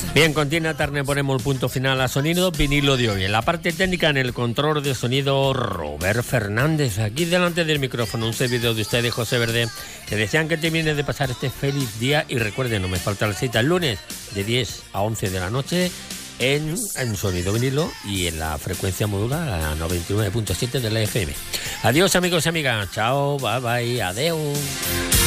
Bien, con Tina Turner ponemos el punto final a Sonido Vinilo de hoy. En la parte técnica, en el control de sonido, Robert Fernández. Aquí delante del micrófono, un servidor de ustedes, José Verde, que desean que termine de pasar este feliz día. Y recuerden, no me falta la cita, el lunes de 10 a 11 de la noche en Sonido Vinilo y en la frecuencia modulada, la 99.7 de la FM. Adiós, amigos y amigas. Chao, bye bye, adiós.